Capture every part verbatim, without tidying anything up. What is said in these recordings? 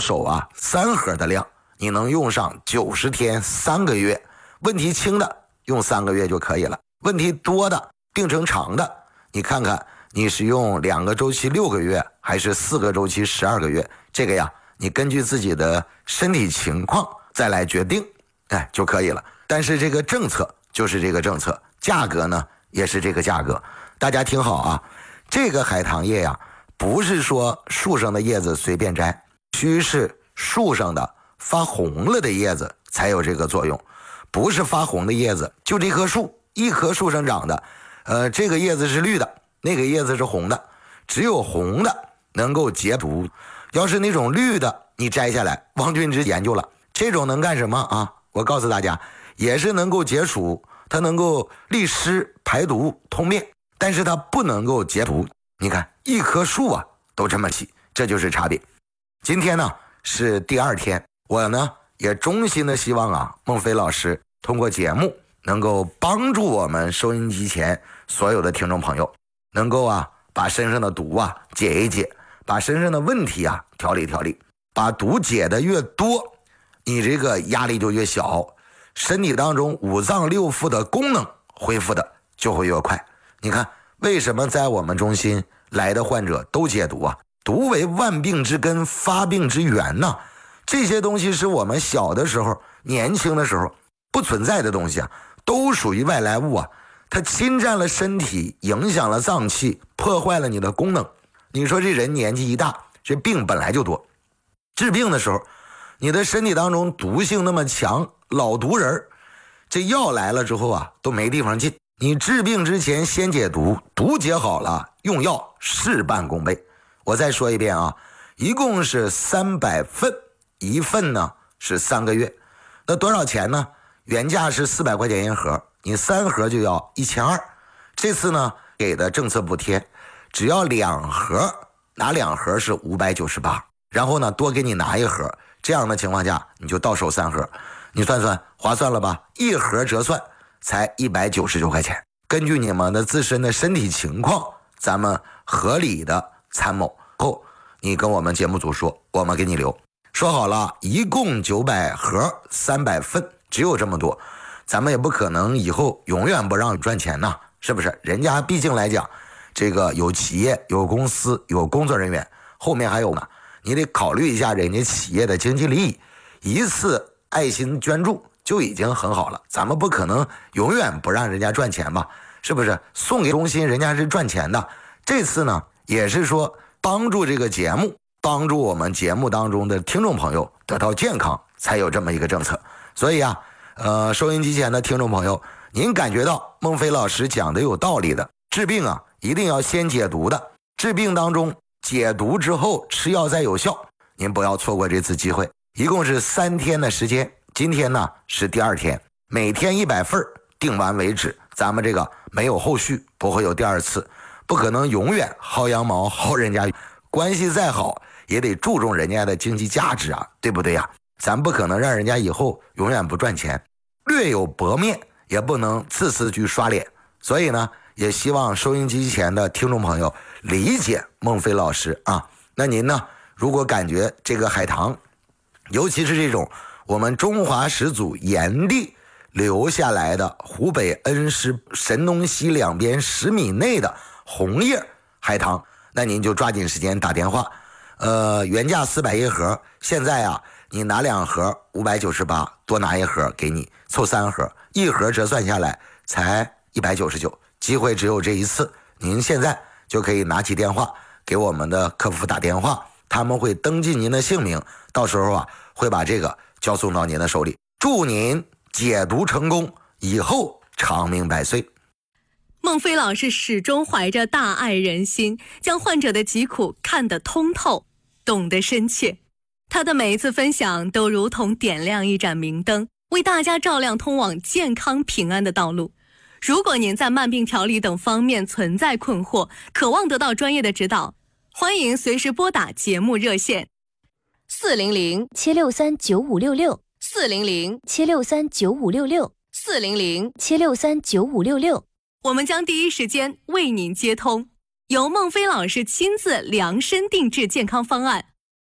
手啊三盒的量，你能用上九十天三个月。问题轻的用三个月就可以了，问题多的病程长的，你看看你是用两个周期六个月还是四个周期十二个月，这个呀你根据自己的身体情况再来决定，哎就可以了。但是这个政策就是这个政策，价格呢也是这个价格。大家听好啊，这个海棠叶呀不是说树上的叶子随便摘，须是树上的发红了的叶子才有这个作用，不是发红的叶子就这棵树一棵树上长的，呃，这个叶子是绿的，那个叶子是红的，只有红的能够解毒。要是那种绿的你摘下来，王俊之研究了，这种能干什么啊？我告诉大家，也是能够解暑，它能够利湿排毒通便，但是它不能够解毒。你看一棵树啊都这么细，这就是差别。今天呢是第二天，我呢也衷心的希望啊，孟非老师通过节目能够帮助我们收音机前所有的听众朋友，能够啊把身上的毒啊解一解，把身上的问题啊调理调理。把毒解的越多，你这个压力就越小，身体当中五脏六腑的功能恢复的就会越快。你看为什么在我们中心来的患者都解毒啊？毒为万病之根，发病之源呐、啊。这些东西是我们小的时候年轻的时候不存在的东西啊，都属于外来物啊，它侵占了身体，影响了脏器，破坏了你的功能。你说这人年纪一大，这病本来就多，治病的时候你的身体当中毒性那么强，老毒人这药来了之后啊都没地方进。你治病之前先解毒，毒解好了用药事半功倍。我再说一遍啊，一共是三百份，一份呢是三个月，那多少钱呢？原价是四百块钱一盒，你三盒就要一千二。这次呢给的政策补贴，只要两盒，拿两盒是五百九十八，然后呢多给你拿一盒，这样的情况下你就到手三盒，你算算划算了吧？一盒折算才一百九十九块钱。根据你们的自身的身体情况，咱们合理的参谋后，你跟我们节目组说，我们给你留。说好了，一共九百盒，三百份，只有这么多，咱们也不可能以后永远不让你赚钱呐，是不是？人家毕竟来讲，这个有企业、有公司、有工作人员，后面还有呢，你得考虑一下人家企业的经济利益。一次爱心捐助就已经很好了，咱们不可能永远不让人家赚钱吧？是不是？送给中心人家是赚钱的，这次呢也是说帮助这个节目，帮助我们节目当中的听众朋友得到健康，才有这么一个政策。所以啊，呃，收音机前的听众朋友，您感觉到孟非老师讲的有道理的，治病啊一定要先解毒的，治病当中解毒之后吃药再有效，您不要错过这次机会。一共是三天的时间，今天呢是第二天，每天一百份，定完为止。咱们这个没有后续，不会有第二次，不可能永远薅羊毛薅人家，关系再好也得注重人家的经济价值啊，对不对呀、啊？咱不可能让人家以后永远不赚钱，略有薄面也不能次次去刷脸。所以呢，也希望收音机前的听众朋友理解孟非老师啊。那您呢，如果感觉这个海棠，尤其是这种我们中华始祖炎帝留下来的湖北恩施神农溪两边十米内的红叶海棠，那您就抓紧时间打电话。呃，原价四百一盒，现在啊，你拿两盒五百九十八，多拿一盒给你，凑三盒，一盒折算下来才一百九十九，机会只有这一次。您现在就可以拿起电话给我们的客服打电话，他们会登记您的姓名，到时候啊会把这个交送到您的手里。祝您解毒成功，以后长命百岁。 孟非老师始终怀着大爱人心，将患者的疾苦看得通透，懂得深切。他的每一次分享都如同点亮一盏明灯，为大家照亮通往健康平安的道路。如果您在慢病调理等方面存在困惑，渴望得到专业的指导，欢迎随时拨打节目热线四零零七六三九五六六四零零七六三九五六六四零零七六三九五六六， 我们将第一时间为您接通。由孟非老师亲自量身定制健康方案，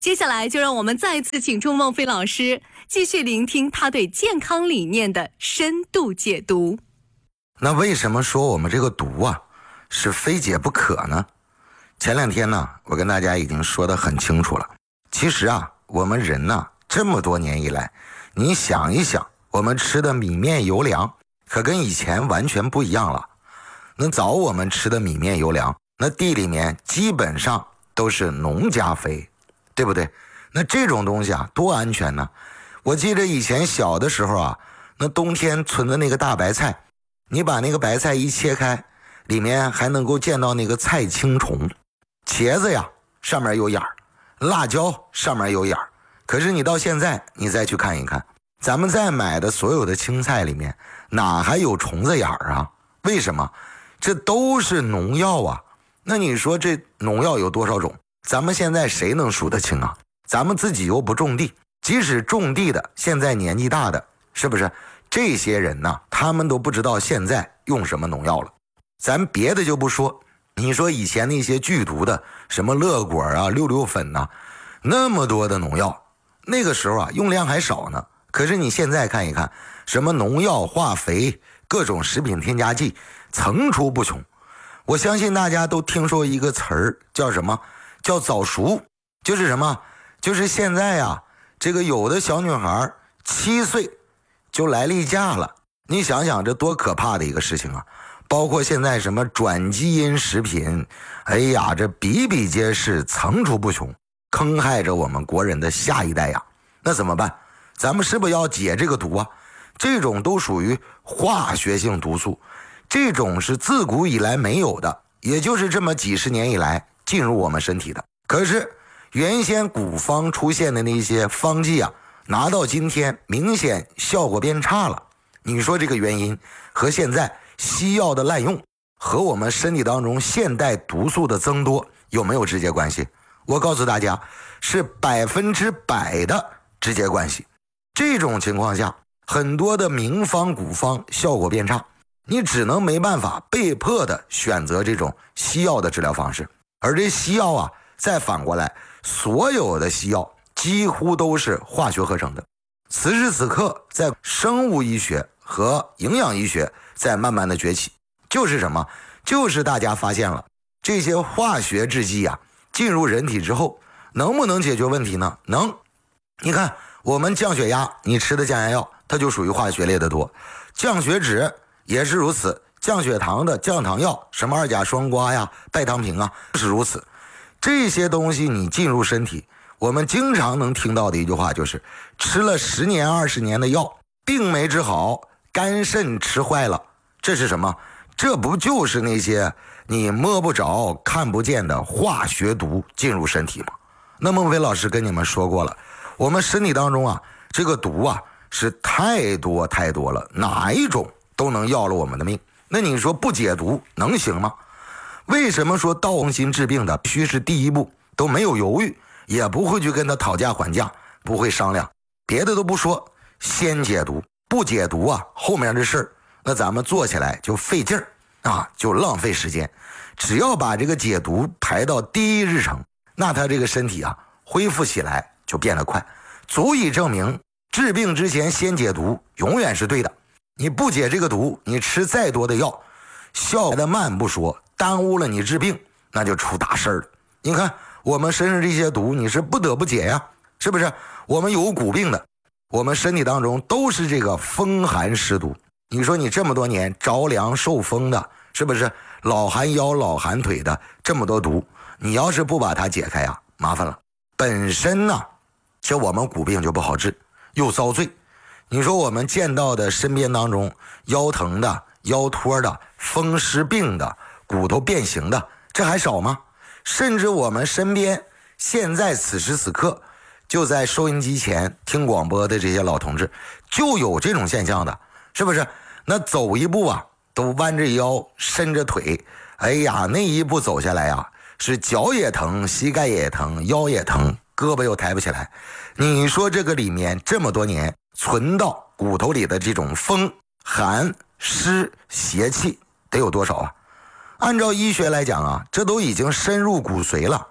接下来就让我们再次请出孟非老师，继续聆听他对健康理念的深度解读。 那为什么说我们这个毒啊是非解不可呢？前两天呢，我跟大家已经说得很清楚了。其实啊，我们人呢，这么多年以来，你想一想，我们吃的米面油粮可跟以前完全不一样了。那早我们吃的米面油粮，那地里面基本上都是农家肥，对不对？那这种东西啊，多安全呢？我记得以前小的时候啊，那冬天存的那个大白菜，你把那个白菜一切开，里面还能够见到那个菜青虫。茄子呀，上面有眼儿，辣椒上面有眼儿。可是你到现在，你再去看一看，咱们在买的所有的青菜里面，哪还有虫子眼儿啊？为什么？这都是农药啊。那你说这农药有多少种？咱们现在谁能数得清啊？咱们自己又不种地，即使种地的，现在年纪大的，是不是？这些人呢，他们都不知道现在用什么农药了。咱别的就不说，你说以前那些剧毒的，什么乐果啊、六六粉呐、啊，那么多的农药，那个时候啊用量还少呢。可是你现在看一看，什么农药、化肥、各种食品添加剂层出不穷。我相信大家都听说一个词儿，叫什么？叫早熟。就是什么？就是现在啊，这个有的小女孩七岁就来例假了。你想想这多可怕的一个事情啊！包括现在什么转基因食品，哎呀，这比比皆是，层出不穷，坑害着我们国人的下一代呀。那怎么办？咱们是不是要解这个毒啊？这种都属于化学性毒素，这种是自古以来没有的，也就是这么几十年以来进入我们身体的。可是原先古方出现的那些方剂啊，拿到今天明显效果变差了。你说这个原因和现在西药的滥用和我们身体当中现代毒素的增多有没有直接关系？我告诉大家，是百分之百的直接关系。这种情况下，很多的名方古方效果变差，你只能没办法被迫的选择这种西药的治疗方式。而这西药啊，再反过来，所有的西药几乎都是化学合成的。此时此刻，在生物医学和营养医学在慢慢的崛起，就是什么？就是大家发现了这些化学制剂啊，进入人体之后，能不能解决问题呢？能。你看我们降血压，你吃的降压药，它就属于化学类的多。降血脂也是如此，降血糖的降糖药，什么二甲双胍呀、拜糖平啊，是如此。这些东西你进入身体，我们经常能听到的一句话就是，吃了十年二十年的药，病没治好，肝肾吃坏了。这是什么？这不就是那些你摸不着看不见的化学毒进入身体吗？那孟非老师跟你们说过了，我们身体当中啊，这个毒啊是太多太多了，哪一种都能要了我们的命。那你说不解毒能行吗？为什么说道红心治病的必须是第一步都没有犹豫，也不会去跟他讨价还价，不会商量，别的都不说，先解毒。不解毒啊，后面的事儿那咱们做起来就费劲儿啊，就浪费时间。只要把这个解毒排到第一日程，那他这个身体啊恢复起来就变得快，足以证明治病之前先解毒永远是对的。你不解这个毒，你吃再多的药，效果的慢不说，耽误了你治病，那就出大事了。你看我们身上这些毒，你是不得不解呀，是不是？我们有骨病的，我们身体当中都是这个风寒湿毒。你说你这么多年着凉受风的，是不是老寒腰老寒腿的这么多毒，你要是不把它解开呀，麻烦了。本身呢，这我们骨病就不好治，又遭罪。你说我们见到的身边当中腰疼的、腰托的、风湿病的、骨头变形的，这还少吗？甚至我们身边现在此时此刻就在收音机前听广播的这些老同志，就有这种现象的，是不是？那走一步啊都弯着腰伸着腿，哎呀，那一步走下来呀，是脚也疼，膝盖也疼，腰也疼，胳膊又抬不起来。你说这个里面这么多年存到骨头里的这种风寒湿邪气得有多少啊？按照医学来讲啊，这都已经深入骨髓了。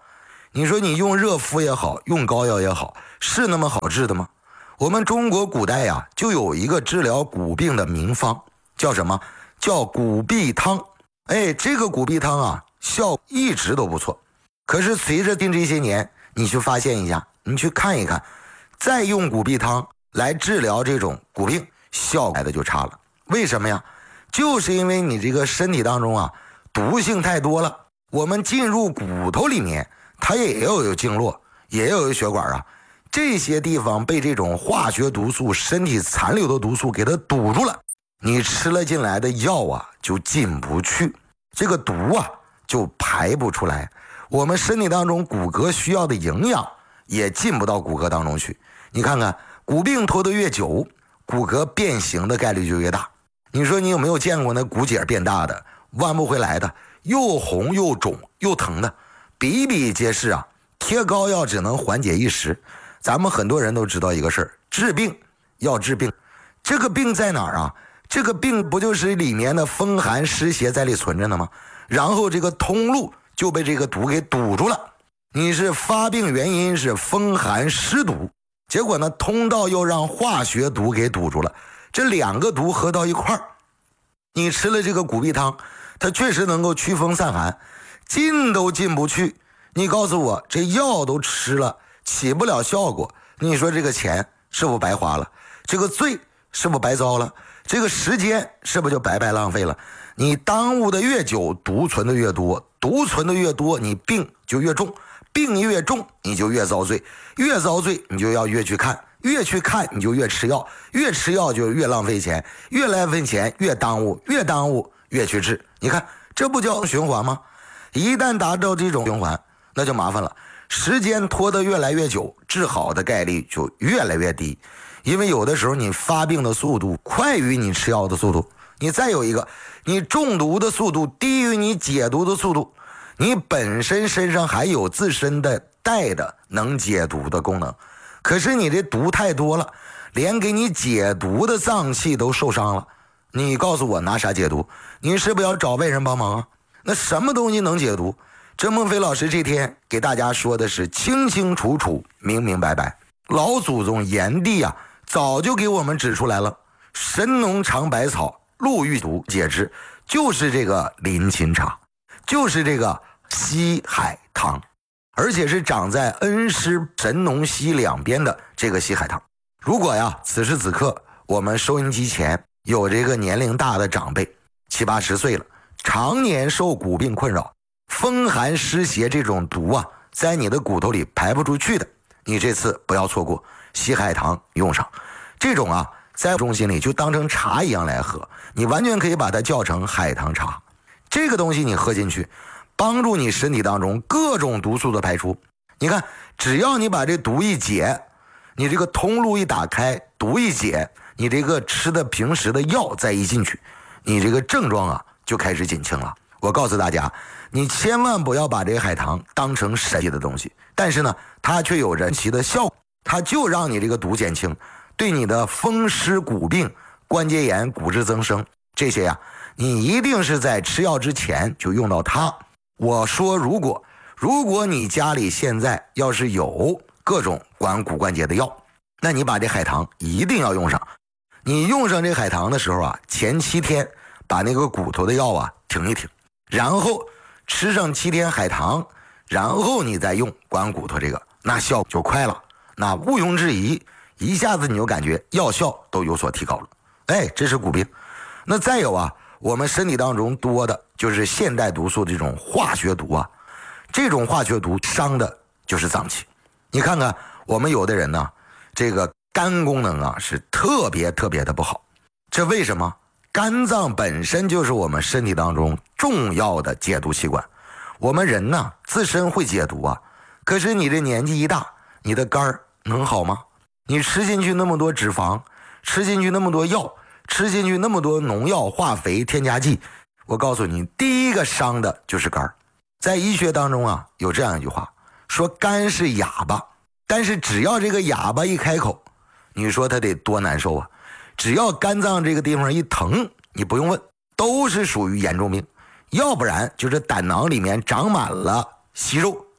你说你用热敷也好，用膏药也好，是那么好治的吗？我们中国古代呀、啊，就有一个治疗骨病的名方，叫什么？叫骨痹汤。哎，这个骨痹汤啊，效果一直都不错。可是随着近这些年，你去发现一下，你去看一看，再用骨痹汤来治疗这种骨病，效果来的就差了。为什么呀？就是因为你这个身体当中啊，毒性太多了。我们进入骨头里面，它也要有经络，也要有血管啊。这些地方被这种化学毒素、身体残留的毒素给它堵住了，你吃了进来的药啊就进不去，这个毒啊就排不出来，我们身体当中骨骼需要的营养也进不到骨骼当中去。你看看骨病拖得越久，骨骼变形的概率就越大。你说你有没有见过那骨节变大的弯不回来的，又红又肿又疼的，比比皆是啊。贴膏药只能缓解一时。咱们很多人都知道一个事儿，治病要治病，这个病在哪儿啊？这个病不就是里面的风寒湿邪在里存着呢吗？然后这个通路就被这个毒给堵住了。你是发病原因是风寒湿毒，结果呢通道又让化学毒给堵住了，这两个毒合到一块儿，你吃了这个骨痹汤，它确实能够驱风散寒，进都进不去。你告诉我，这药都吃了起不了效果，你说这个钱是不是白花了？这个罪是不是白遭了？这个时间是不是就白白浪费了？你耽误的越久，毒存的越多，毒存的越多，你病就越重，病越重你就越遭罪，越遭罪你就要越去看，越去看你就越吃药，越吃药就越浪费钱，越浪费钱越耽误，越耽误越去治。你看这不叫循环吗？一旦达到这种循环，那就麻烦了，时间拖得越来越久，治好的概率就越来越低。因为有的时候你发病的速度快于你吃药的速度，你再有一个，你中毒的速度低于你解毒的速度，你本身身上还有自身的带的能解毒的功能，可是你这毒太多了，连给你解毒的脏器都受伤了，你告诉我拿啥解毒？你是不是要找外人帮忙啊？那什么东西能解毒？郑梦飞老师这天给大家说的是清清楚楚明明白白，老祖宗炎帝啊早就给我们指出来了，神农尝百草，路遇毒解之，就是这个临秦茶，就是这个西海棠，而且是长在恩施神农溪两边的这个西海棠。如果呀此时此刻我们收音机前有这个年龄大的长辈，七八十岁了，常年受骨病困扰，风寒湿邪这种毒啊在你的骨头里排不出去的，你这次不要错过西海棠用上。这种啊在中心里就当成茶一样来喝，你完全可以把它叫成海棠茶。这个东西你喝进去，帮助你身体当中各种毒素的排出。你看只要你把这毒一解，你这个通路一打开，毒一解，你这个吃的平时的药再一进去，你这个症状啊就开始减轻了。我告诉大家，你千万不要把这个海棠当成神奇的东西，但是呢它却有神奇的效果，它就让你这个毒减轻，对你的风湿骨病、关节炎、骨质增生这些呀、啊，你一定是在吃药之前就用到它。我说如果如果你家里现在要是有各种管骨关节的药，那你把这海棠一定要用上。你用上这海棠的时候啊，前七天把那个骨头的药啊停一停，然后吃上七天海棠，然后你再用管骨头这个，那效果就快了，那毋庸置疑，一下子你就感觉药效都有所提高了。哎，这是骨病。那再有啊，我们身体当中多的就是现代毒素这种化学毒啊，这种化学毒伤的就是脏器。你看看我们有的人呢，这个肝功能啊是特别特别的不好，这为什么？肝脏本身就是我们身体当中重要的解毒器官，我们人呢自身会解毒啊，可是你这年纪一大，你的肝能好吗？你吃进去那么多脂肪，吃进去那么多药，吃进去那么多农药、化肥、添加剂，我告诉你，第一个伤的就是肝。在医学当中啊，有这样一句话，说肝是哑巴，但是只要这个哑巴一开口，你说他得多难受啊！只要肝脏这个地方一疼，你不用问，都是属于严重病，要不然就是胆囊里面长满了息肉，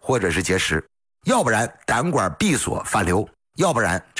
或者是结石，要不然胆管闭锁反流，要不然